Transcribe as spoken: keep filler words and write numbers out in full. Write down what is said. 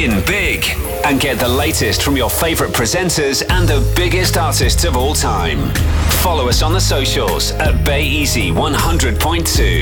Win big and get the latest from your favourite presenters and the biggest artists of all time. Follow us on the socials at Bay Easy one hundred point two.